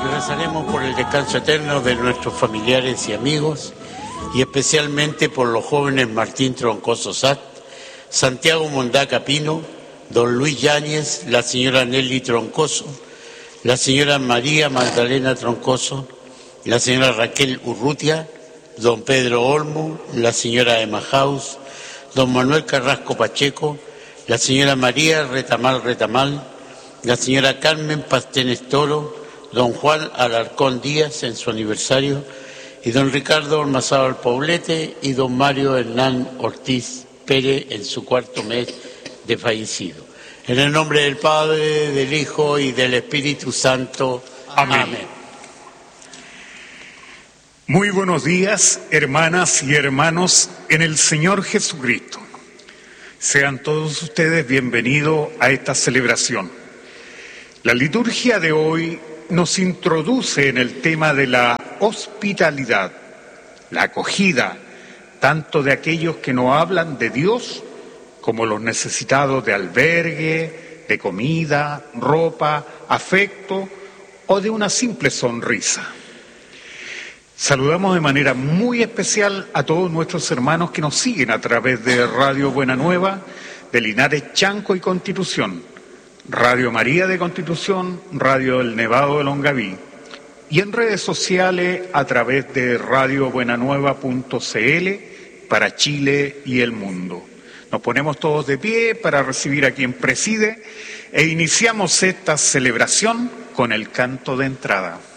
y rezaremos por el descanso eterno de nuestros familiares y amigos, y especialmente por los jóvenes Martín Troncoso Sat, Santiago Mondaca Pino, don Luis Yáñez, la señora Nelly Troncoso, la señora María Magdalena Troncoso, la señora Raquel Urrutia, don Pedro Olmo, la señora Emma House, don Manuel Carrasco Pacheco, la señora María Retamal, la señora Carmen Pastenes Toro, don Juan Alarcón Díaz en su aniversario, y don Ricardo Ormazábal Poblete y don Mario Hernán Ortiz Pérez en su cuarto mes de fallecido. En el nombre del Padre, del Hijo y del Espíritu Santo. Amén. Amén. Muy buenos días, hermanas y hermanos en el Señor Jesucristo. Sean todos ustedes bienvenidos a esta celebración. La liturgia de hoy nos introduce en el tema de la hospitalidad, la acogida, tanto de aquellos que no hablan de Dios como los necesitados de albergue, de comida, ropa, afecto o de una simple sonrisa. Saludamos de manera muy especial a todos nuestros hermanos que nos siguen a través de Radio Buena Nueva, de Linares, Chanco y Constitución, Radio María de Constitución, Radio El Nevado de Longaví, y en redes sociales a través de radiobuenanueva.cl para Chile y el mundo. Nos ponemos todos de pie para recibir a quien preside e iniciamos esta celebración con el canto de entrada.